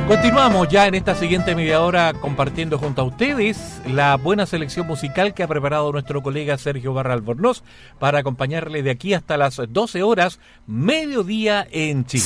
Continuamos ya en esta siguiente media hora compartiendo junto a ustedes la buena selección musical que ha preparado nuestro colega Sergio Barra Albornoz para acompañarle de aquí hasta las 12 horas, mediodía en Chile.